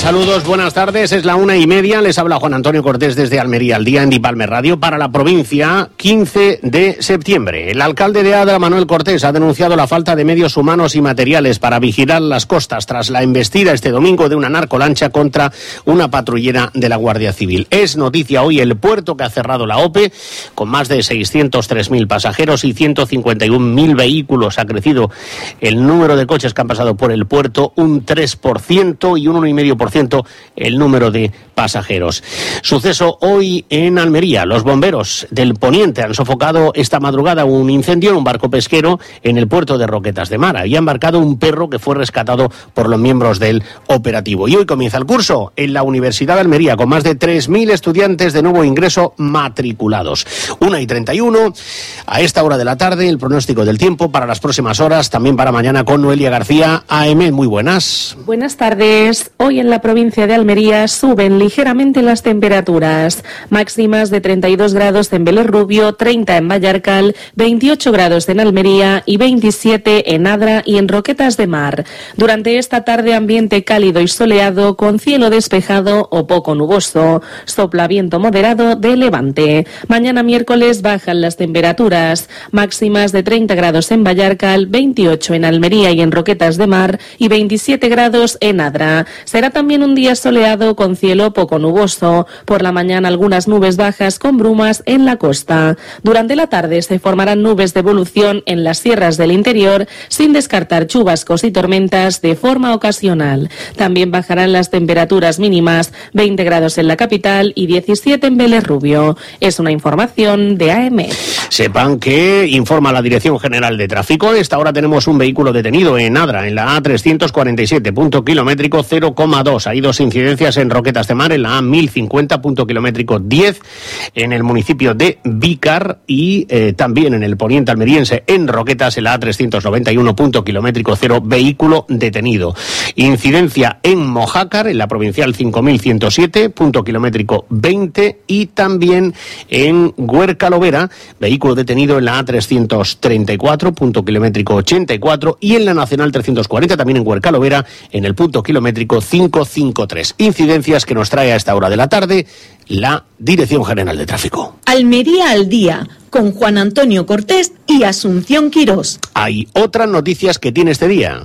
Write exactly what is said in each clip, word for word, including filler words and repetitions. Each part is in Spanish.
Saludos, buenas tardes, es la una y media, les habla Juan Antonio Cortés desde Almería, al día en Dipalme Radio para la provincia, quince de septiembre. El alcalde de Adra, Manuel Cortés, ha denunciado la falta de medios humanos y materiales para vigilar las costas tras la embestida este domingo de una narcolancha contra una patrullera de la Guardia Civil. Es noticia hoy el puerto que ha cerrado la OPE con más de seiscientos tres mil pasajeros y ciento cincuenta y un mil vehículos. Ha crecido el número de coches que han pasado por el puerto un tres por ciento y un uno coma cinco por ciento el número de pasajeros. Suceso hoy en Almería. Los bomberos del Poniente han sofocado esta madrugada un incendio en un barco pesquero en el puerto de Roquetas de Mar. Había embarcado un perro que fue rescatado por los miembros del operativo. Y hoy comienza el curso en la Universidad de Almería con más de tres mil estudiantes de nuevo ingreso matriculados. una y treinta y uno. A esta hora de la tarde, el pronóstico del tiempo para las próximas horas, también para mañana con Noelia García. A M, muy buenas. Buenas tardes. Hoy en la provincia de Almería suben ligeramente las temperaturas. Máximas de treinta y dos grados en Vélez Rubio, treinta en Vallarcal, veintiocho grados en Almería y veintisiete en Adra y en Roquetas de Mar. Durante esta tarde ambiente cálido y soleado con cielo despejado o poco nuboso. Sopla viento moderado de levante. Mañana miércoles bajan las temperaturas. Máximas de treinta grados en Vallarcal, veintiocho en Almería y en Roquetas de Mar y veintisiete grados en Adra. Será también un día soleado con cielo poco nuboso. Por la mañana algunas nubes bajas con brumas en la costa. Durante la tarde se formarán nubes de evolución en las sierras del interior, sin descartar chubascos y tormentas de forma ocasional. También bajarán las temperaturas mínimas, veinte grados en la capital y diecisiete en Vélez Rubio. Es una información de A M. Sepan que informa la Dirección General de Tráfico. A esta hora tenemos un vehículo detenido en Adra, en la A trescientos cuarenta y siete, punto kilométrico cero coma dos. Hay dos incidencias en Roquetas de Mar, en la A mil cincuenta, punto kilométrico diez, en el municipio de Vícar y eh, también en el poniente almeriense, en Roquetas, en la A trescientos noventa y uno, punto kilométrico cero, vehículo detenido. Incidencia en Mojácar, en la provincial cinco mil ciento siete, punto kilométrico veinte, y también en Huerca-Lovera, vehículo detenido en la A trescientos treinta y cuatro, punto kilométrico ochenta y cuatro, y en la Nacional trescientos cuarenta, también en Huerca-Lovera, en el punto kilométrico quinientos cincuenta y tres. Incidencias que nos trae a esta hora de la tarde la Dirección General de Tráfico. Almería al día, con Juan Antonio Cortés y Asunción Quirós. Hay otras noticias que tiene este día.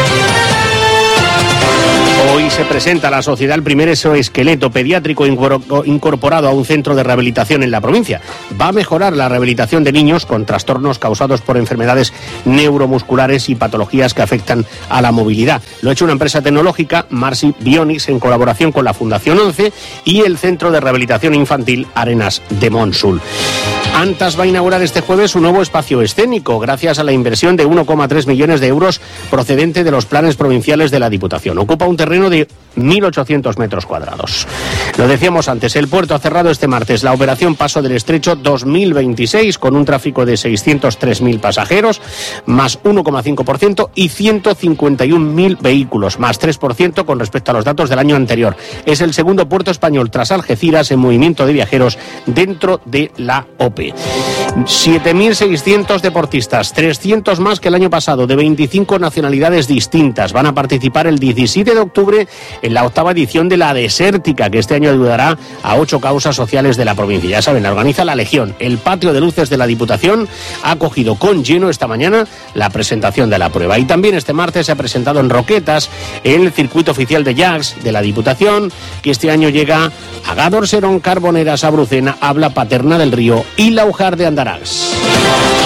Hoy se presenta a la sociedad el primer exoesqueleto pediátrico incorporado a un centro de rehabilitación en la provincia. Va a mejorar la rehabilitación de niños con trastornos causados por enfermedades neuromusculares y patologías que afectan a la movilidad. Lo ha hecho una empresa tecnológica, Marsi Bionics, en colaboración con la Fundación once y el Centro de Rehabilitación Infantil Arenas de Monsul. Antas va a inaugurar este jueves un nuevo espacio escénico gracias a la inversión de uno coma tres millones de euros procedente de los planes provinciales de la Diputación. Ocupa un terreno de mil ochocientos metros cuadrados. Lo decíamos antes, el puerto ha cerrado este martes la operación Paso del Estrecho dos mil veintiséis con un tráfico de seiscientos tres mil pasajeros, más uno coma cinco por ciento y ciento cincuenta y un mil vehículos, más tres por ciento con respecto a los datos del año anterior. Es el segundo puerto español tras Algeciras en movimiento de viajeros dentro de la O P E. siete mil seiscientos deportistas, trescientos más que el año pasado, de veinticinco nacionalidades distintas. Van a participar el diecisiete de octubre en la octava edición de la Desértica, que este año ayudará a ocho causas sociales de la provincia. Ya saben, la organiza la Legión. El patio de luces de la Diputación ha acogido con lleno esta mañana la presentación de la prueba. Y también este martes se ha presentado en Roquetas el circuito oficial de jazz de la Diputación, que este año llega a Gádor, Serón, Carboneras, Abrucena, Habla, Paterna del Río y Laujar de Andarax.